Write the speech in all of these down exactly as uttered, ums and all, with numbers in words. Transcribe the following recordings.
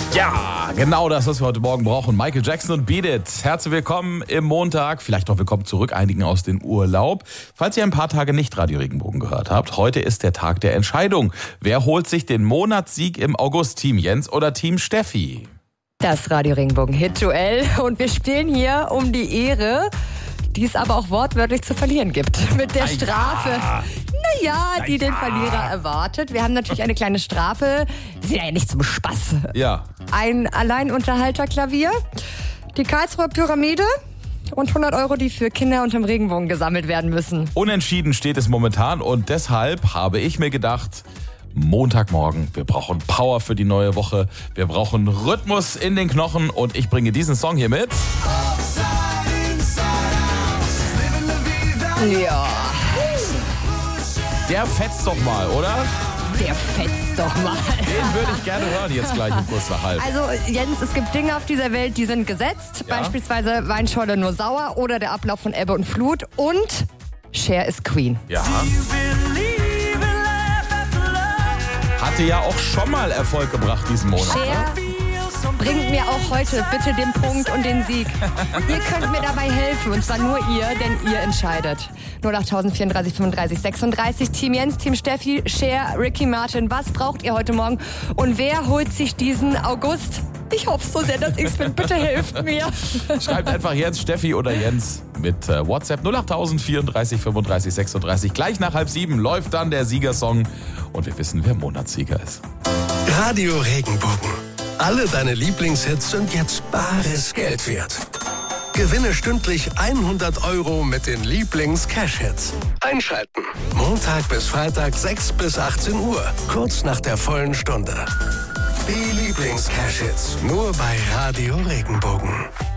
Ja, genau das, was wir heute Morgen brauchen. Michael Jackson und Beat It. Herzlich willkommen im Montag, vielleicht auch willkommen zurück, einigen aus dem Urlaub. Falls ihr ein paar Tage nicht Radio Regenbogen gehört habt, heute ist der Tag der Entscheidung. Wer holt sich den Monatssieg im August? Team Jens oder Team Steffi? Das Radio Regenbogen Hit-Duell und wir spielen hier um die Ehre, die es aber auch wortwörtlich zu verlieren gibt. Mit der Strafe, naja, die den Verlierer erwartet. Wir haben natürlich eine kleine Strafe. Wir sind ja nicht zum Spaß. Ja. Ein Alleinunterhalterklavier, die Karlsruher Pyramide und hundert Euro, die für Kinder unterm Regenbogen gesammelt werden müssen. Unentschieden steht es momentan und deshalb habe ich mir gedacht, Montagmorgen, wir brauchen Power für die neue Woche, wir brauchen Rhythmus in den Knochen und ich bringe diesen Song hier mit. Ja. Der fetzt doch mal, oder? Der fetzt doch mal. Den würde ich gerne hören, jetzt gleich um kurz nach halb. Also Jens, es gibt Dinge auf dieser Welt, die sind gesetzt. Ja. Beispielsweise Weinschorle nur sauer oder der Ablauf von Ebbe und Flut. Und Cher ist Queen. Ja. Hatte ja auch schon mal Erfolg gebracht diesen Monat. Cher bringt mir auch heute bitte den Punkt und den Sieg. Ihr könnt mir dabei helfen, und zwar nur ihr, denn ihr entscheidet. null acht vierunddreißig fünfunddreißig sechsunddreißig, Team Jens, Team Steffi, Cher, Ricky Martin. Was braucht ihr heute Morgen? Und wer holt sich diesen August? Ich hoffe so sehr, dass ich's bin. Bitte helft mir. Schreibt einfach jetzt Steffi oder Jens mit äh, WhatsApp null acht vierunddreißig fünfunddreißig sechsunddreißig. Gleich nach halb sieben läuft dann der Siegersong und wir wissen, wer Monatssieger ist. Radio Regenbogen. Alle deine Lieblingshits sind jetzt bares Geld wert. Gewinne stündlich hundert Euro mit den Lieblings-Cash-Hits. Einschalten. Montag bis Freitag sechs bis achtzehn Uhr. Kurz nach der vollen Stunde. Die Lieblings-Cash-Hits. Nur bei Radio Regenbogen.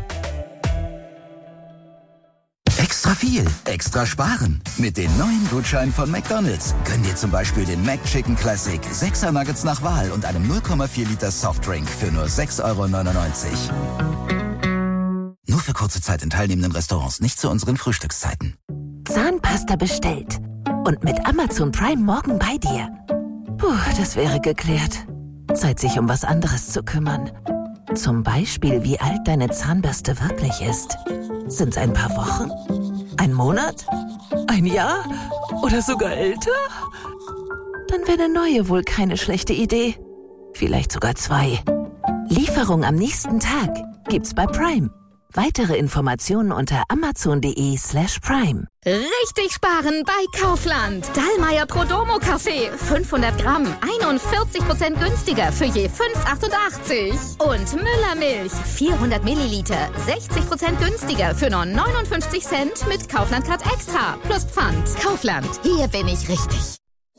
Extra viel, extra sparen. Mit den neuen Gutscheinen von McDonald's gönn dir zum Beispiel den McChicken Classic, sechser Nuggets nach Wahl und einem null Komma vier Liter Softdrink für nur sechs Euro neunundneunzig. Nur für kurze Zeit in teilnehmenden Restaurants, nicht zu unseren Frühstückszeiten. Zahnpasta bestellt. Und mit Amazon Prime morgen bei dir. Puh, das wäre geklärt. Zeit, sich um was anderes zu kümmern. Zum Beispiel, wie alt deine Zahnbürste wirklich ist. Sind's ein paar Wochen? Ein Monat? Ein Jahr? Oder sogar älter? Dann wäre eine neue wohl keine schlechte Idee. Vielleicht sogar zwei. Lieferung am nächsten Tag gibt's bei Prime. Weitere Informationen unter amazon.de slash prime. Richtig sparen bei Kaufland. Dallmayr Prodomo Kaffee. fünfhundert Gramm. einundvierzig Prozent günstiger für je fünf Euro achtundachtzig. Und Müller Milch. vierhundert Milliliter. sechzig Prozent günstiger für nur neunundfünfzig Cent mit Kaufland Card Extra. Plus Pfand. Kaufland. Hier bin ich richtig.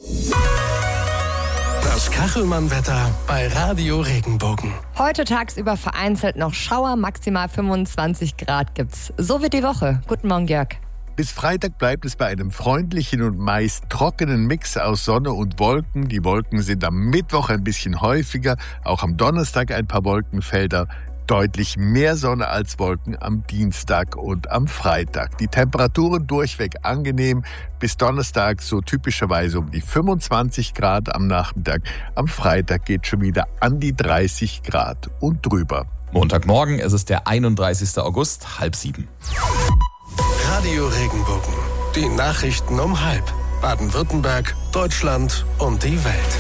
Das Kachelmann-Wetter bei Radio Regenbogen. Heute tagsüber vereinzelt noch Schauer, maximal fünfundzwanzig Grad gibt's. So wird die Woche. Guten Morgen, Jörg. Bis Freitag bleibt es bei einem freundlichen und meist trockenen Mix aus Sonne und Wolken. Die Wolken sind am Mittwoch ein bisschen häufiger, auch am Donnerstag ein paar Wolkenfelder. Deutlich mehr Sonne als Wolken am Dienstag und am Freitag. Die Temperaturen durchweg angenehm. Bis Donnerstag so typischerweise um die fünfundzwanzig Grad am Nachmittag. Am Freitag geht schon wieder an die dreißig Grad und drüber. Montagmorgen, es ist der einunddreißigster August, halb sieben. Radio Regenbogen. Die Nachrichten um halb. Baden-Württemberg, Deutschland und die Welt.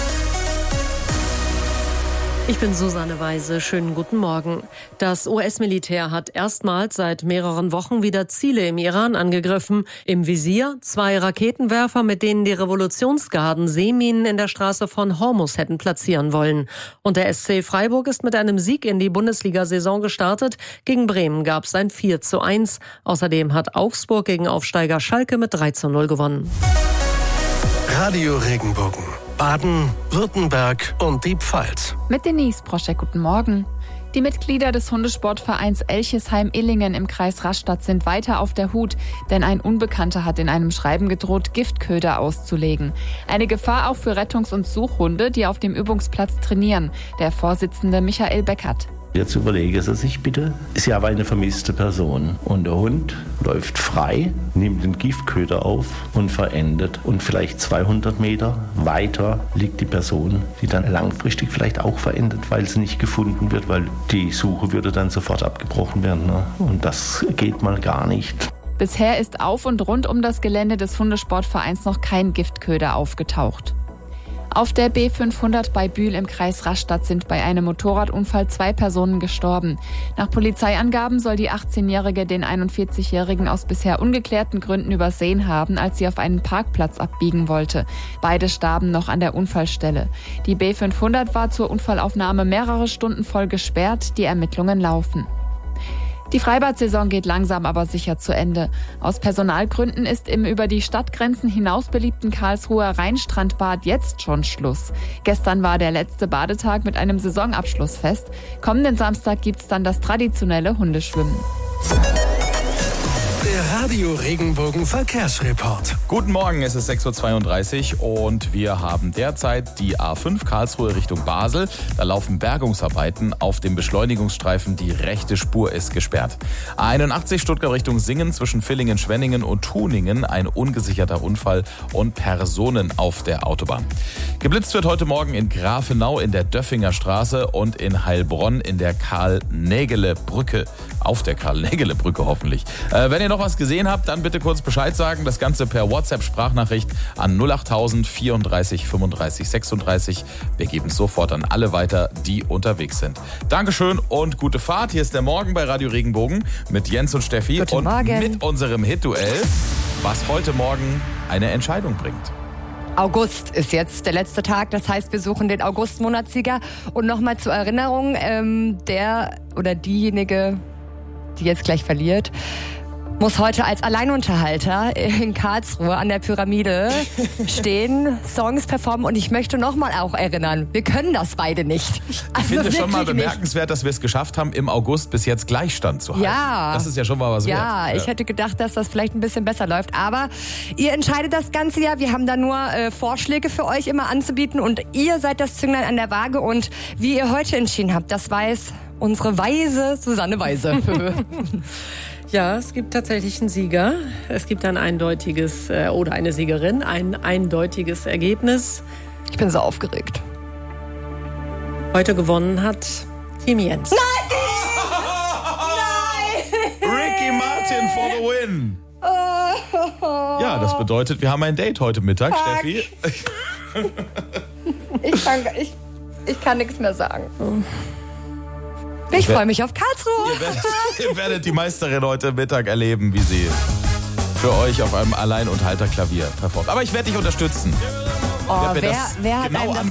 Ich bin Susanne Weise. Schönen guten Morgen. Das U S-Militär hat erstmals seit mehreren Wochen wieder Ziele im Iran angegriffen. Im Visier zwei Raketenwerfer, mit denen die Revolutionsgarden Seeminen in der Straße von Hormuz hätten platzieren wollen. Und der S C Freiburg ist mit einem Sieg in die Bundesliga-Saison gestartet. Gegen Bremen gab es ein vier zu eins. Außerdem hat Augsburg gegen Aufsteiger Schalke mit drei zu null gewonnen. Radio Regenbogen. Baden, Württemberg und die Pfalz. Mit Denise Proschek, guten Morgen. Die Mitglieder des Hundesportvereins Elchesheim-Illingen im Kreis Rastatt sind weiter auf der Hut, denn ein Unbekannter hat in einem Schreiben gedroht, Giftköder auszulegen. Eine Gefahr auch für Rettungs- und Suchhunde, die auf dem Übungsplatz trainieren. Der Vorsitzende Michael Beckert. Jetzt überlege Sie sich bitte, Sie haben eine vermisste Person und der Hund läuft frei, nimmt den Giftköder auf und verendet. Und vielleicht zweihundert Meter weiter liegt die Person, die dann langfristig vielleicht auch verendet, weil sie nicht gefunden wird, weil die Suche würde dann sofort abgebrochen werden. Ne? Und das geht mal gar nicht. Bisher ist auf und rund um das Gelände des Hundesportvereins noch kein Giftköder aufgetaucht. Auf der B fünfhundert bei Bühl im Kreis Rastatt sind bei einem Motorradunfall zwei Personen gestorben. Nach Polizeiangaben soll die achtzehnjährige den einundvierzigjährigen aus bisher ungeklärten Gründen übersehen haben, als sie auf einen Parkplatz abbiegen wollte. Beide starben noch an der Unfallstelle. Die B fünfhundert war zur Unfallaufnahme mehrere Stunden voll gesperrt, die Ermittlungen laufen. Die Freibad-Saison geht langsam aber sicher zu Ende. Aus Personalgründen ist im über die Stadtgrenzen hinaus beliebten Karlsruher Rheinstrandbad jetzt schon Schluss. Gestern war der letzte Badetag mit einem Saisonabschlussfest. Kommenden Samstag gibt's dann das traditionelle Hundeschwimmen. Der Radio Regenbogen Verkehrsreport. Guten Morgen, es ist sechs Uhr zweiunddreißig und wir haben derzeit die A fünf Karlsruhe Richtung Basel. Da laufen Bergungsarbeiten auf dem Beschleunigungsstreifen. Die rechte Spur ist gesperrt. A einundachtzig Stuttgart Richtung Singen zwischen Villingen, Schwenningen und Tuningen. Ein ungesicherter Unfall und Personen auf der Autobahn. Geblitzt wird heute Morgen in Grafenau in der Döffinger Straße und in Heilbronn in der Karl-Nägele-Brücke. Auf der Karl-Nägele-Brücke hoffentlich. Äh, wenn ihr noch was gesehen habt, dann bitte kurz Bescheid sagen. Das Ganze per WhatsApp-Sprachnachricht an null acht tausend vierunddreißig fünfunddreißig sechsunddreißig. Wir geben es sofort an alle weiter, die unterwegs sind. Dankeschön und gute Fahrt. Hier ist der Morgen bei Radio Regenbogen mit Jens und Steffi. Guten und Morgen. Mit unserem Hit-Duell, was heute Morgen eine Entscheidung bringt. August ist jetzt der letzte Tag, das heißt, wir suchen den August-Monatssieger. Und nochmal zur Erinnerung, ähm, der oder diejenige, die jetzt gleich verliert, muss heute als Alleinunterhalter in Karlsruhe an der Pyramide stehen, Songs performen und ich möchte nochmal auch erinnern, wir können das beide nicht. Also ich finde schon mal bemerkenswert, nicht. dass wir es geschafft haben, im August bis jetzt Gleichstand zu halten. Ja. Das ist ja schon mal was ja, wert. Ja, ich hätte gedacht, dass das vielleicht ein bisschen besser läuft, aber ihr entscheidet das ganze Jahr. Wir haben da nur äh, Vorschläge für euch immer anzubieten und ihr seid das Zünglein an der Waage und wie ihr heute entschieden habt, das weiß unsere weise Susanne Weise. Ja, es gibt tatsächlich einen Sieger. Es gibt ein eindeutiges, äh, oder eine Siegerin, ein eindeutiges Ergebnis. Ich bin so aufgeregt. Heute gewonnen hat Team Jens. Nein! Nein! Ricky Martin for the win. Ja, das bedeutet, wir haben ein Date heute Mittag, Fuck. Steffi. ich, kann, ich, ich kann nichts mehr sagen. Ich freue mich auf Karlsruhe. Ihr werdet, ihr werdet die Meisterin heute Mittag erleben, wie sie für euch auf einem Alleinunterhalterklavier performt. Aber ich werde dich unterstützen. Oh, wer, wer hat genau einem das